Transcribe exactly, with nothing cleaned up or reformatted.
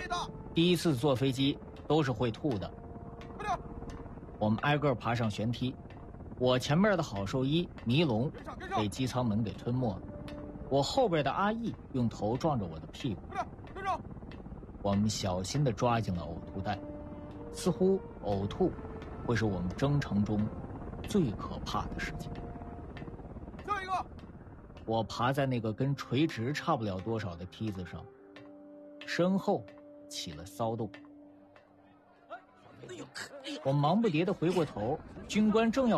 的。 第一次坐飞机都是会吐的。 快点！ 我们挨个爬上舷梯，我前面的好兽医尼龙被机舱门给吞没了，我后边的阿义用头撞着我的屁股。 快点，跟上！ 我们小心地抓紧了呕吐袋，似乎呕吐会是我们征程中最可怕的事情。 下一个！ 我爬在那个跟垂直差不了多少的梯子上，身后起了骚动。我忙不迭地回过头，军官正要